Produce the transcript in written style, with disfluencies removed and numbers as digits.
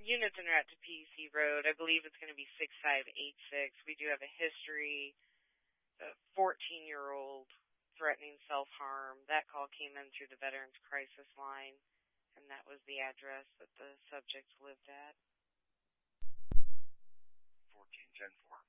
units en route to PEC Road. I believe it's going to be 6586. We do have a history. A 14-year-old threatening self-harm. That call came in through the Veterans Crisis Line, and that was the address that the subject lived at. 1410-4.